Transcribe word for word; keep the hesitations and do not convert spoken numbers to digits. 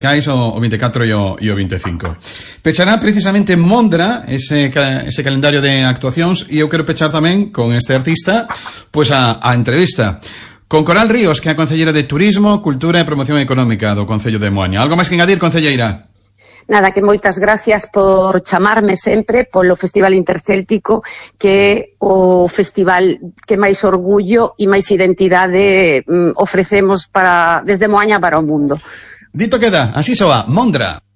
Cais o, o vinte e catro e o, e o vinte e cinco. Pechará precisamente Mondra ese, ese calendario de actuacións, e eu quero pechar tamén con este artista pois a, a entrevista con Coral Ríos, que é a concelleira de Turismo, Cultura e Promoción Económica do Concello de Moaña. Algo máis que engadir, concelleira? Nada, que moitas gracias por chamarme sempre polo Festival Intercéltico, que é o festival que máis orgullo e máis identidade mm, ofrecemos para, desde Moaña para o mundo. Dito queda, así soa, Mondra.